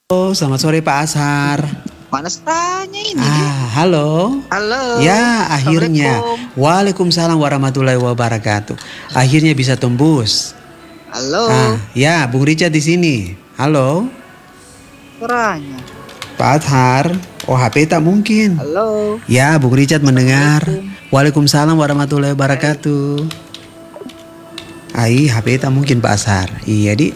Selamat sore Pak Ashar. Panas tanya ini. Halo. Halo. Ya, akhirnya. Waalaikumsalam warahmatullahi wabarakatuh. Akhirnya bisa tembus. Halo. Ya, Bung Richard di sini. Halo. Suaranya. Pak Ashar. Oh, HP tak mungkin. Halo. Ya, Bung Richard mendengar. Waalaikumsalam warahmatullahi wabarakatuh. HP tak mungkin Pak Ashar. Iya, Di.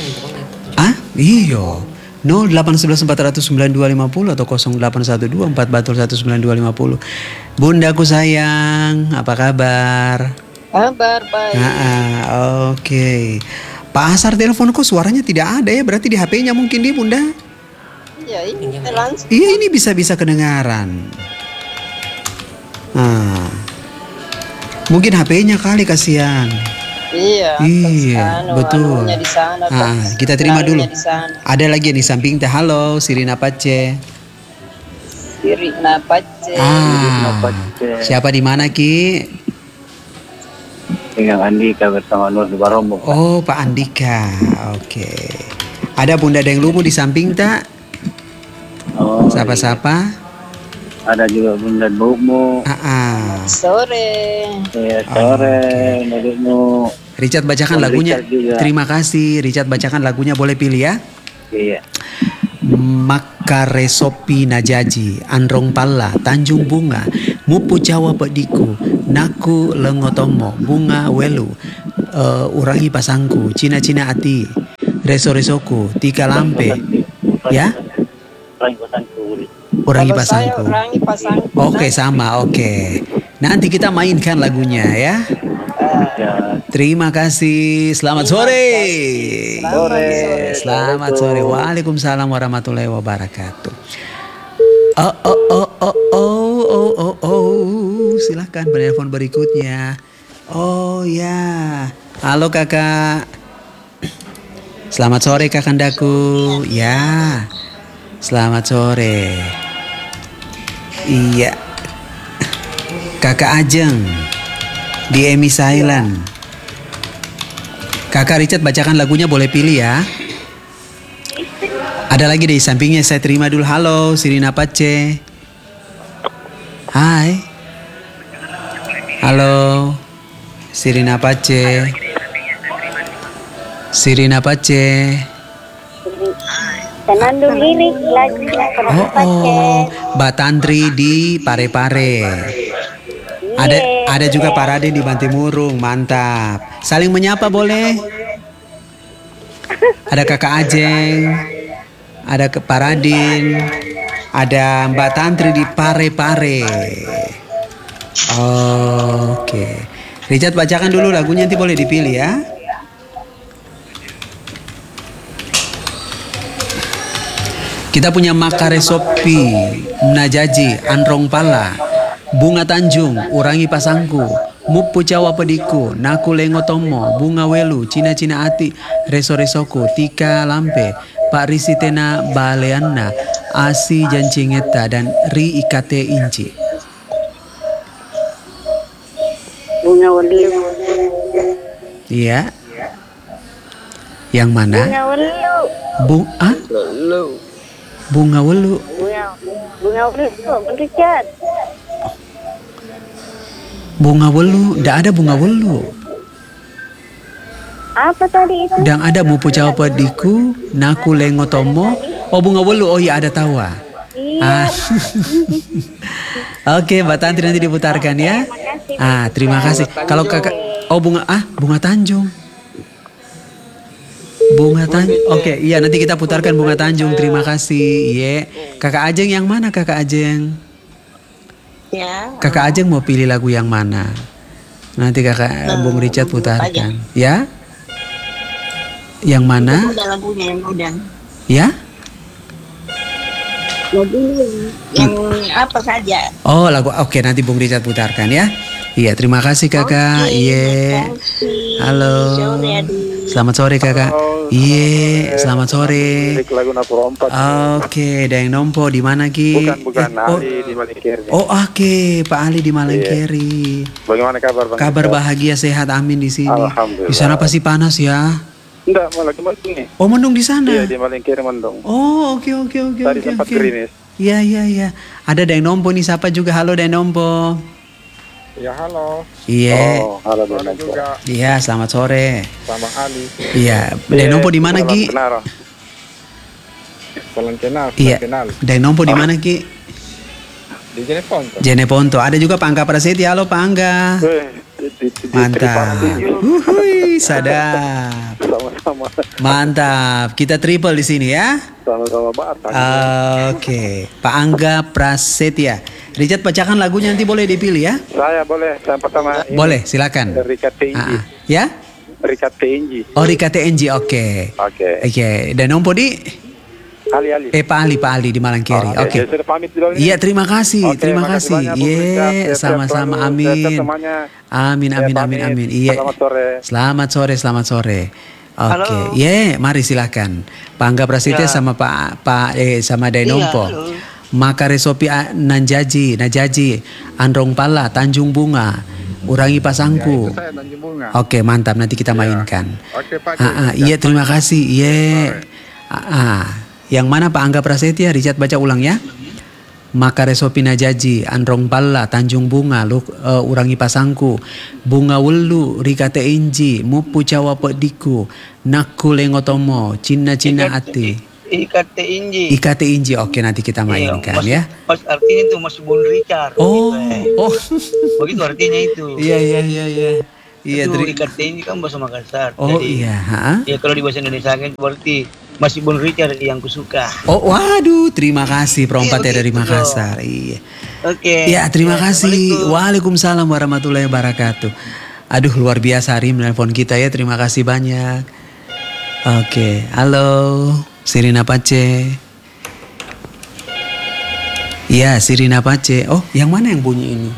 Iya. 0811 400 9250 atau 0812 441 9250. Bundaku sayang, apa kabar? Kabar baik. Oke. Pak Ashar teleponku suaranya tidak ada ya, berarti di HP-nya mungkin di Bunda. Ya ini langsung. Iya ini bisa kedengaran. Mungkin HP-nya kali kasihan. Iya. Betul. Di sana, kita terima dulu. Ada lagi yang di samping teh. Halo, Sirina Pace. Sirina Pace. Siapa di mana Ki? Dengan Andika bersama Nur di Baromo. Oh, Pak Andika. Oke. Ada Bunda Deng Lumu di samping tak? Oh. Siapa? Ada juga Bunda Lumu. Sore. Ya, sore. Nurumu. Richard bacakan lagunya. Terima kasih. Richard bacakan lagunya, boleh pilih ya? Iya. Makaresopi Najaji, Androng Palla, Tanjung Bunga, Mupu Jawa Pediku, Naku Lengotomo, Bunga Welu, Urangi Pasangku, Cina-Cina Ati, Reso-resoku, Tika Lampe. Ya? Urangi Pasangku. Oke, sama, oke. Nanti kita mainkan lagunya ya. Terima kasih. Selamat sore. Selamat sore. Waalaikumsalam warahmatullahi wabarakatuh. Silahkan penelpon berikutnya. Oh ya. Halo kakak. Selamat sore kakandaku. Ya. Selamat sore. Iya. Kakak Ajeng di Emi Island. Kakak Richard bacakan lagunya, boleh pilih ya. Ada lagi di sampingnya, saya terima dulu. Halo, Sirina Pace. Hai. Halo, Sirina Pace. Sirina Pace. Senandung lirik lagu Mbak Tantri di Parepare. Ada juga Pak Raden di Bantimurung, mantap. Saling menyapa boleh? Ada Kakak Ajeng, ada Pak Raden, ada Mbak Tantri di Parepare. Oke. Richard bacakan dulu lagunya, nanti boleh dipilih ya. Kita punya Makaresopi Najaji, Androng Pala, Bunga Tanjung, Urangi Pasangku, Mupu Jawa Pediku, Naku Lengotomo, Bunga Welu, Cina-Cina Ati, Reso-resoku, Tika Lampe, Pak Risitena Baleana, Asi Jancingeta, dan Ri Ikate Inci. Bunga Welu. Iya. Yang mana? Bunga Welu. Bunga Welu. Bunga Welu. Richard. Bunga Welu, ndak ada Bunga Welu. Apa tadi itu? Dan ada Mupu Jawa Pediku, Naku Lengotomo. Oh, Bunga Welu, oh iya ada tawa. Iya. Oke, Mbak Tantri nanti diputarkan ya. Terima kasih. Kalau kakak, Bunga Tanjung. Bunga Tanjung. Oke, iya nanti kita putarkan Bunga Tanjung. Terima kasih. Iya. Kakak Ajeng yang mana Kakak Ajeng? Ya. Kakak Ajeng mau pilih lagu yang mana? Nanti Kakak Bung Richard putarkan. Ya? Yang mana? Udah lagunya yang udah. Ya? Lagu yang apa saja. Oh, lagu. Oke, nanti Bung Richard putarkan ya. Iya, terima kasih Kakak. Iya. Halo. Selamat sore Kakak. Iya, selamat sore. Lagu Napur 4. Oke, ada yang nompo di mana Ki? Bukan Ali di Malingkeri. Oke, Pak Ali di Malingkeri. Bagaimana kabar Bang? Kabar bahagia, sehat, amin di sini. Alhamdulillah. Di sana pasti panas ya. Enggak, malah ke Bandung nih. Oh, mendung di sana. Iya, di Malingkir Mendung. Oh, oke. Tadi sempat gerimis. Iya. Ada Dainompo nih, siapa juga. Halo Dainompo. Ya halo, Iya. Oh, halo Halo Dainompo. juga Iya, selamat sore. sama Ali. Iya, Dainompo di mana, Ki? Benar. Salam kenal, Iya. kenal. Dainompo di mana, Ki? Di Jeneponto. Jeneponto. Ada juga Pak Angga Prasetya. Halo Pak Angga. Mantap. Wuhui, sadap. Sama-sama. Mantap. Kita triple di sini ya. Sama-sama Batak. Oke, Pak Angga Prasetya. Richard bacakan lagunya nanti boleh dipilih ya? Saya boleh, yang pertama ini. Boleh, silakan. Rika TNG. Ya? Rika TNG. Oh, Rika TNG, oke. Oke. Dan nompo di Ali. Pak Ali di Malangkeri. Oke. Ya, sudah pamit dulu nih. Iya, terima kasih. Oke, terima makasih kasih. banyak, Bu Iya, Richard. Sehat-sehat sama-sama. selalu. Amin. Sehat-sehat semuanya. Amin. Iya. Selamat sore. Selamat sore. Oke. Iya, mari silakan. Pak Angga Prasetya sama sama Dainompo. Maka resopi najaji, Androng Pala, Tanjung Bunga, Urangi Pasangku. Itu saya Tanjung Bunga. Oke, mantap, nanti kita mainkan. Oke Pak. Iya, terima kasih. Iya. Yang mana Pak Angga Prasetya? Richard baca ulang ya. Maka resopi najaji, Androng Pala, Tanjung Bunga, Urangi Pasangku, Bunga Welu, Rika TNG, Mupu Cawa Pediku, Naku Lengotomo, Cina ati. IKT Inji. IKT Inji, oke nanti kita mainkan ya. Pas artinya itu Mas Bun Richard. Oh. Begitu artinya itu. Iya. Iya, Itu IKT Inji kan bahasa Makassar. Oh Jadi, iya. ya kalau di bahasa Indonesia kan berarti Mas Bun Richard yang kusuka. Oh waduh, terima kasih perompatnya dari begitu Makassar. Iya. Oke. Ya terima kasih. Waalaikumsalam warahmatullahi wabarakatuh. Aduh luar biasa Rim nelpon kita ya. Terima kasih banyak. Oke, halo. Sirina Pace. Iya, Sirina Pace. Oh, yang mana yang bunyi ini?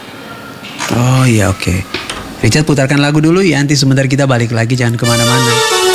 Oh iya, oke. Richard putarkan lagu dulu ya, nanti sebentar kita balik lagi, jangan kemana-mana.